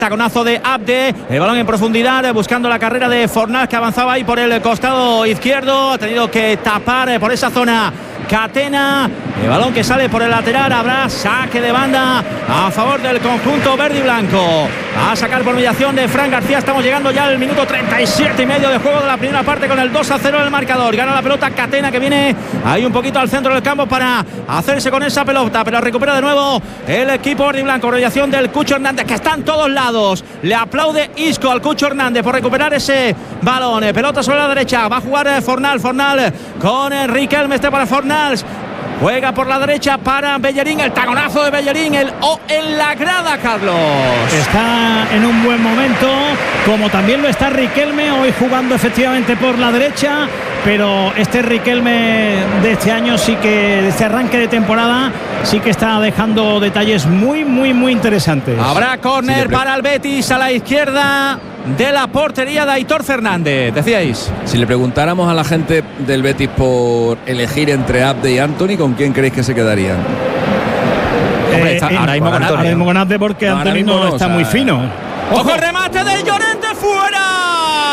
Taconazo de Abde, el balón en profundidad, buscando la carrera de Fornals, que avanzaba ahí por el costado izquierdo. Ha tenido que tapar por esa zona Catena. El balón que sale por el lateral. Habrá saque de banda a favor del conjunto verde y blanco. A sacar por mediación de Fran García. Estamos llegando ya al minuto 37 y medio de juego de la primera parte, con el 2-0 en el marcador. Gana la pelota Catena, que viene ahí un poquito al centro del campo para hacerse con esa pelota, pero recupera de nuevo el equipo verde y blanco. Mediación del Cucho Hernández, que está en todos lados. Le aplaude Isco al Cucho Hernández por recuperar ese balón. Pelota sobre la derecha. Va a jugar Fornals con Riquelme. Para Fornals. Juega por la derecha para Bellerín. El taconazo de Bellerín. El O en la grada, Carlos. Está en un buen momento, como también lo está Riquelme, hoy jugando efectivamente por la derecha. Pero este Riquelme de este año sí que, de este arranque de temporada, sí que está dejando detalles muy interesantes. Habrá córner para el Betis a la izquierda de la portería de Aitor Fernández. Decíais. Si le preguntáramos a la gente del Betis por elegir entre Abde y Antony, ¿con quién creéis que se quedarían? Hombre, ahora mismo con Abde, porque no, Antony no está muy fino. ¡Ojo, el remate del Llorente fuera!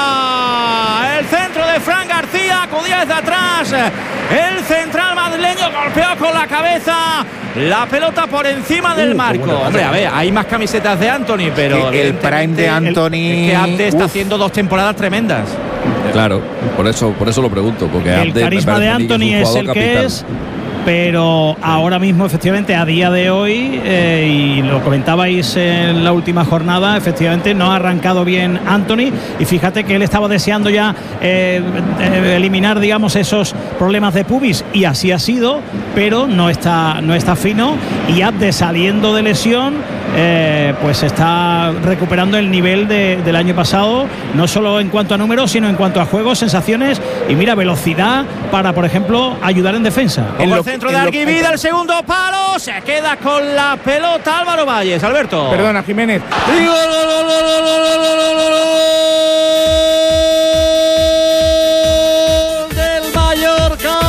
El centro de Fran García, acudía desde atrás. El central madrileño golpeó con la cabeza la pelota por encima del marco. Hombre, a ver, hay más camisetas de Antony, pero el prime de Antony. Es que Abde está haciendo 2 temporadas tremendas. Claro, por eso lo pregunto, porque el Abde, carisma de Antony es el que es. Pero ahora mismo, efectivamente, a día de hoy, y lo comentabais en la última jornada, efectivamente no ha arrancado bien Antony, y fíjate que él estaba deseando ya eliminar, digamos, esos problemas de pubis, y así ha sido, pero no está fino, y Abde, saliendo de lesión, pues está recuperando el nivel del año pasado, no solo en cuanto a números, sino en cuanto a juego, sensaciones y mira, velocidad para, por ejemplo, ayudar en defensa. Centro de Arguivida, el segundo palo, se queda con la pelota Álvaro Valles. Alberto. Perdona, Jiménez. Del Mallorca,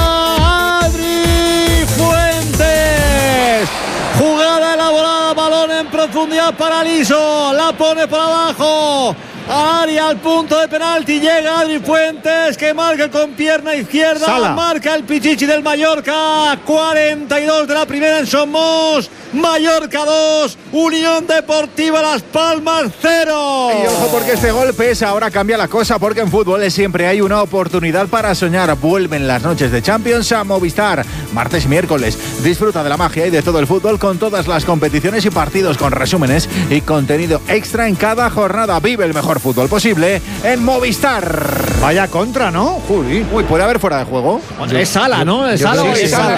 Adri Fuentes. Jugada elaborada, balón en profundidad para Liso. La pone por abajo. Área al punto de penalti, llega Adri Fuentes, que marca con pierna izquierda. Sala. Marca el Pichichi del Mallorca. 42 de la primera en Somos. Mallorca 2, Unión Deportiva Las Palmas 0. Y ojo, porque este golpe ahora cambia la cosa, porque en fútbol siempre hay una oportunidad para soñar. Vuelven las noches de Champions a Movistar, martes y miércoles. Disfruta de la magia y de todo el fútbol, con todas las competiciones y partidos, con resúmenes y contenido extra en cada jornada. Vive el mejor fútbol posible en Movistar. Vaya contra, ¿no? Uy, ¿puede haber fuera de juego? Es Sala, ¿no? Es Sala.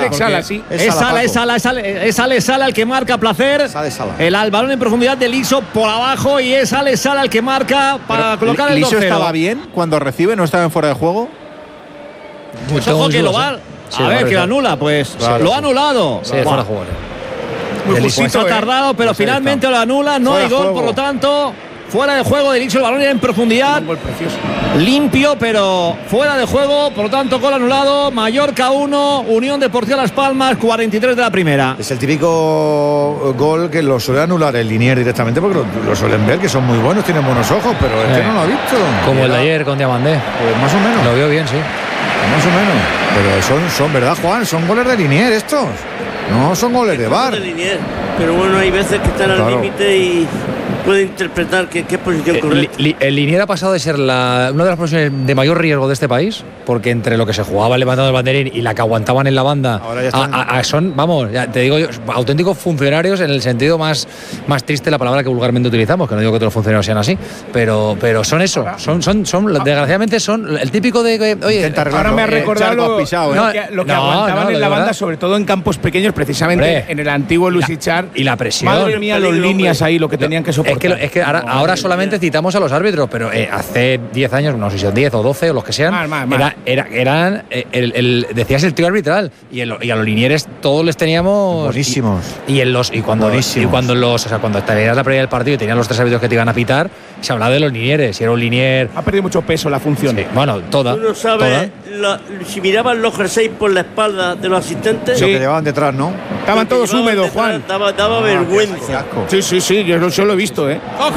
Es Sala el que marca Placer. El balón en profundidad de Liso por abajo, y es Sala el que marca para colocar el 2-0. ¿Liso estaba bien cuando recibe? ¿No estaba en fuera de juego? Pues ojo que lo va. A ver, que lo anula, pues. Claro, lo ha anulado. Sí, fuera de juego. Pues ha tardado, pero finalmente lo anula. No hay gol, por lo tanto. Fuera de juego de Liso, el balón en profundidad. Limpio, pero fuera de juego. Por lo tanto, gol anulado. Mallorca 1, Unión Deportiva Las Palmas 43 de la primera. Es el típico gol que lo suele anular el Liniers directamente, porque lo suelen ver, que son muy buenos, tienen buenos ojos, pero este no lo ha visto. Como el de ayer con Diamandé. Pues más o menos. Lo veo bien, sí. Más o menos. Pero son ¿verdad, Juan? Son goles de Liniers estos. No son goles de VAR. Pero bueno, hay veces que están al límite y puede interpretar qué posición correcta. El Liniers ha pasado de ser una de las posiciones de mayor riesgo de este país, porque entre lo que se jugaba levantando el banderín y la que aguantaban en la banda, son, vamos, ya te digo yo, auténticos funcionarios, en el sentido más triste de la palabra que vulgarmente utilizamos, que no digo que todos los funcionarios sean así, pero son eso, son desgraciadamente son el típico de oye, ahora me ha recordado lo que aguantaban en la banda, sobre todo en campos pequeños, precisamente en el antiguo Luis Ichar. Y la presión. Madre mía, los líneas ahí, lo que tenían que soportar. Es que ahora solamente citamos a los árbitros, pero hace 10 años, no sé si son 10 o 12 o los que sean, eran decías el trío arbitral, y a los linieres todos les teníamos buenísimos. Cuando te veías la previa del partido y tenían los 3 árbitros que te iban a pitar, se hablaba de los linieres, si era un linier. Ha perdido mucho peso la función. Sí, bueno, toda. Tú no sabes si miraban los jerseys por la espalda de los asistentes. Sí. Lo que llevaban detrás, ¿no? Estaban todos húmedos, Juan. Daba vergüenza. Sí, yo lo he visto,